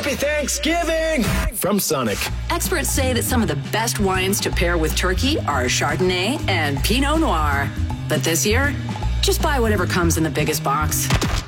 Happy Thanksgiving from Sonic. Experts say that some of the best wines to pair with turkey are Chardonnay and Pinot Noir. But this year, just buy whatever comes in the biggest box.